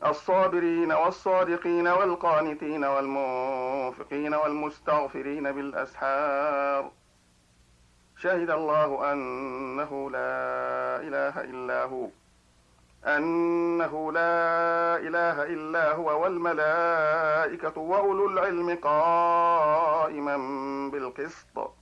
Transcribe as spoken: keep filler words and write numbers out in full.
الصابرين والصادقين والقانتين والمنفقين والمستغفرين بالأسحار شهد الله أنه لا إله إلا هو أنه لا إله إلا هو والملائكة وأولو العلم قائما بالقسط